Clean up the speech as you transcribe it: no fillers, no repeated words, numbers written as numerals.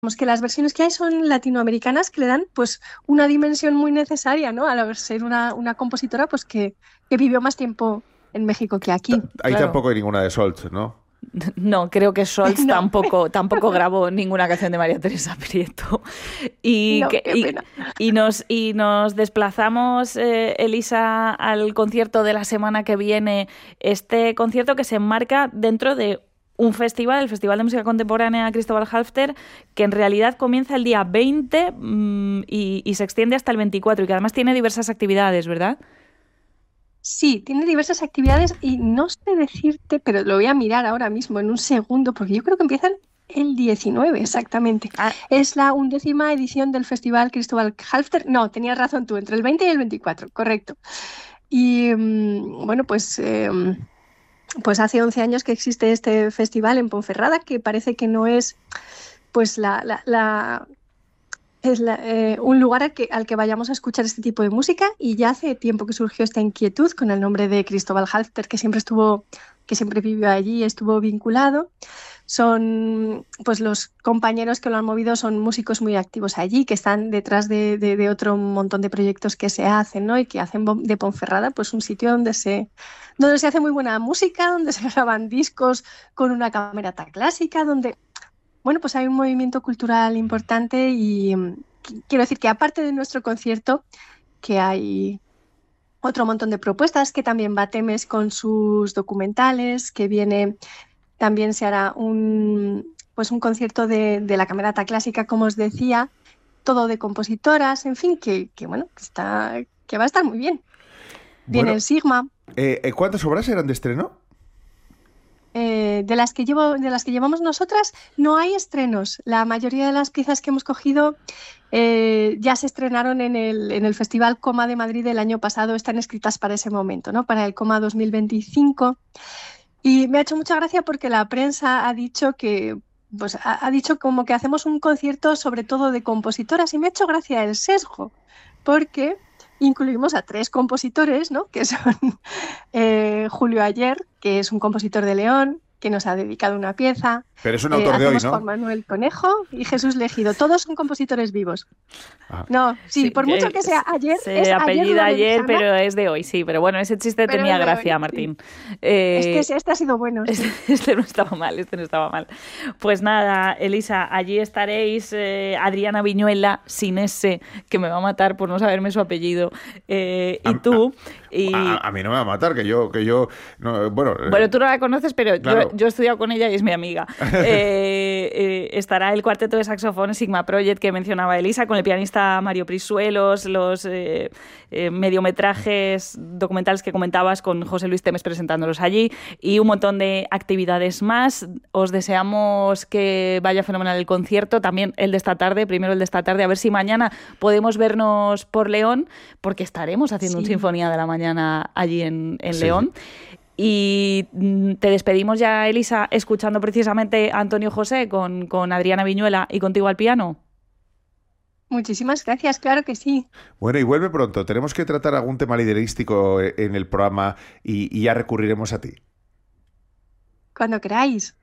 que las versiones que hay son latinoamericanas que le dan pues una dimensión muy necesaria, ¿no? Al ser una compositora pues que vivió más tiempo en México que aquí. Ahí Claro. tampoco hay ninguna de Solt, ¿no? No, creo que Scholz No, tampoco grabó ninguna canción de María Teresa Prieto. Y, no, que- qué y, pena. y nos desplazamos, Elisa, al concierto de la semana que viene. Este concierto que se enmarca dentro de un festival, el Festival de Música Contemporánea Cristóbal Halfter, que en realidad comienza el día 20 y se extiende hasta el 24 y que además tiene diversas actividades, ¿verdad? Sí, tiene diversas actividades y no sé decirte, pero lo voy a mirar ahora mismo en un segundo, porque yo creo que empiezan el 19 exactamente. Ah, Es la 11ª edición del Festival Cristóbal Halfter. No, tenías razón tú, entre el 20 y el 24, correcto. Y bueno, pues hace 11 años que existe este festival en Ponferrada, que parece que no es pues un lugar al que vayamos a escuchar este tipo de música, y ya hace tiempo que surgió esta inquietud con el nombre de Cristóbal Halfter, que siempre vivió allí, estuvo vinculado. Son, pues los compañeros que lo han movido son músicos muy activos allí, que están detrás de otro montón de proyectos que se hacen, ¿no? Y que hacen de Ponferrada pues un sitio donde se hace muy buena música, donde se graban discos con una camerata clásica, donde bueno, pues hay un movimiento cultural importante y quiero decir que aparte de nuestro concierto, que hay otro montón de propuestas, que también va Temes con sus documentales, que viene, también se hará pues un concierto de la Camerata Clásica, como os decía, todo de compositoras, en fin, bueno, que va a estar muy bien. Viene Bueno, el Sigma. ¿cuántas obras eran de estreno? De las que llevamos nosotras no hay estrenos. La mayoría de las piezas que hemos cogido ya se estrenaron en el Festival Coma de Madrid del año pasado, están escritas para ese momento, ¿no? Para el Coma 2025. Y me ha hecho mucha gracia porque la prensa ha dicho pues ha dicho como que hacemos un concierto sobre todo de compositoras, y me ha hecho gracia el sesgo, porque incluimos a 3 compositores, ¿no? Que son Julio Ayer, que es un compositor de León, que nos ha dedicado una pieza. Pero es un autor de hoy, Hacemos Juan ¿no? Manuel Conejo y Jesús Legido. Todos son compositores vivos. Ah, No, sí, sí, por mucho que sea ayer, se es ayer apellida una ayer, Lejana, pero es de hoy, sí. Pero bueno, ese chiste pero tenía es de hoy, gracia, sí. Martín. Este, Eh, este ha sido bueno, sí. Este no estaba mal, este no estaba mal. Pues nada, Elisa, allí estaréis, Adriana Viñuela, sin ese, que me va a matar por no saberme su apellido, y a, tú. a mí no me va a matar, no, bueno, Bueno, tú no la conoces, pero claro. yo he estudiado con ella y es mi amiga. Estará el cuarteto de saxofón Sigma Project que mencionaba Elisa, con el pianista Mario Prisuelos, los mediometrajes documentales que comentabas con José Luis Temes presentándolos allí, y un montón de actividades más. Os deseamos que vaya fenomenal el concierto, también el de esta tarde, primero el de esta tarde, a ver si mañana podemos vernos por León, porque estaremos haciendo un Sí. Sinfonía de la Mañana allí en Sí, sí. León. Y te despedimos ya, Elisa, escuchando precisamente a Antonio José con Adriana Viñuela y contigo al piano. Muchísimas gracias, claro que sí. Bueno, y vuelve pronto. Tenemos que tratar algún tema liderístico en el programa y ya recurriremos a ti. Cuando queráis.